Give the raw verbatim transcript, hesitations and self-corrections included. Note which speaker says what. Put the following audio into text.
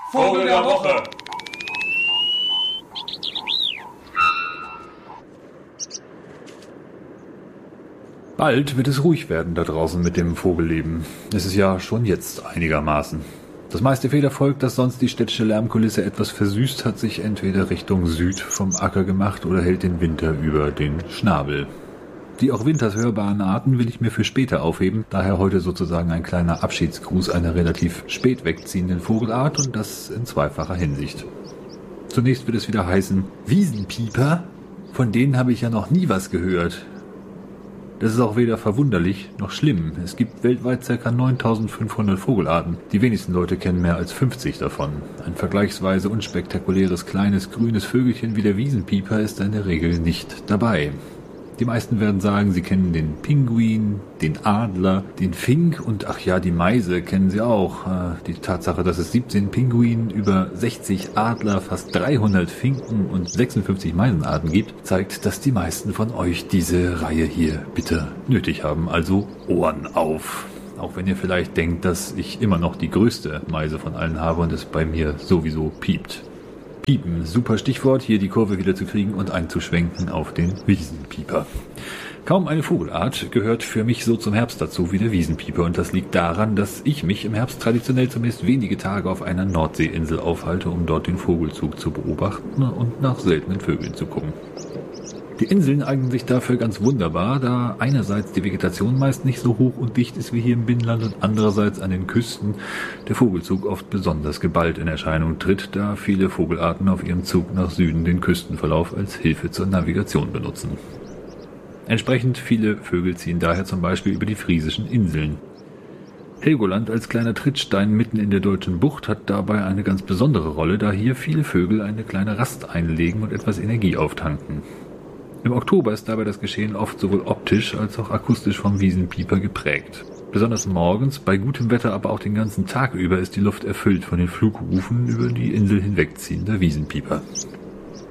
Speaker 1: Vogel der Woche.
Speaker 2: Bald wird es ruhig werden da draußen mit dem Vogelleben. Es ist ja schon jetzt einigermaßen. Das meiste Federvolk, das sonst die städtische Lärmkulisse etwas versüßt, hat sich entweder Richtung Süd vom Acker gemacht oder hält den Winter über den Schnabel. Die auch winters hörbaren Arten will ich mir für später aufheben, daher heute sozusagen ein kleiner Abschiedsgruß einer relativ spät wegziehenden Vogelart und das in zweifacher Hinsicht. Zunächst wird es wieder heißen, Wiesenpieper? Von denen habe ich ja noch nie was gehört. Das ist auch weder verwunderlich noch schlimm. Es gibt weltweit ca. neuntausendfünfhundert Vogelarten. Die wenigsten Leute kennen mehr als fünfzig davon. Ein vergleichsweise unspektakuläres kleines grünes Vögelchen wie der Wiesenpieper ist in der Regel nicht dabei. Die meisten werden sagen, sie kennen den Pinguin, den Adler, den Fink und ach ja, die Meise kennen sie auch. Die Tatsache, dass es siebzehn Pinguinen, über sechzig Adler, fast dreihundert Finken und sechsundfünfzig Meisenarten gibt, zeigt, dass die meisten von euch diese Reihe hier bitter nötig haben. Also Ohren auf. Auch wenn ihr vielleicht denkt, dass ich immer noch die größte Meise von allen habe und es bei mir sowieso piept. Piepen, super Stichwort, hier die Kurve wieder zu kriegen und einzuschwenken auf den Wiesenpieper. Kaum eine Vogelart gehört für mich so zum Herbst dazu wie der Wiesenpieper und das liegt daran, dass ich mich im Herbst traditionell zumindest wenige Tage auf einer Nordseeinsel aufhalte, um dort den Vogelzug zu beobachten und nach seltenen Vögeln zu gucken. Die Inseln eignen sich dafür ganz wunderbar, da einerseits die Vegetation meist nicht so hoch und dicht ist wie hier im Binnenland und andererseits an den Küsten der Vogelzug oft besonders geballt in Erscheinung tritt, da viele Vogelarten auf ihrem Zug nach Süden den Küstenverlauf als Hilfe zur Navigation benutzen. Entsprechend viele Vögel ziehen daher zum Beispiel über die friesischen Inseln. Helgoland als kleiner Trittstein mitten in der deutschen Bucht hat dabei eine ganz besondere Rolle, da hier viele Vögel eine kleine Rast einlegen und etwas Energie auftanken. Im Oktober ist dabei das Geschehen oft sowohl optisch als auch akustisch vom Wiesenpieper geprägt. Besonders morgens, bei gutem Wetter, aber auch den ganzen Tag über ist die Luft erfüllt von den Flugrufen über die Insel hinwegziehender Wiesenpieper.